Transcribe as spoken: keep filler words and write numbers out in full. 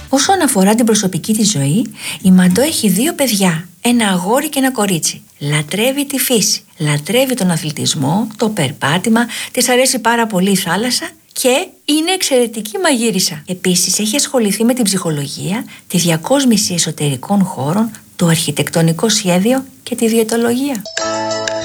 Όσον αφορά την προσωπική της ζωή, η Μαντό έχει δύο παιδιά, ένα αγόρι και ένα κορίτσι. Λατρεύει τη φύση, λατρεύει τον αθλητισμό, το περπάτημα, της αρέσει πάρα πολύ η θάλασσα και είναι εξαιρετική μαγείρισα. Επίσης έχει ασχοληθεί με την ψυχολογία, τη διακόσμηση εσωτερικών χώρων, το αρχιτεκτονικό σχέδιο και τη διαιτολογία.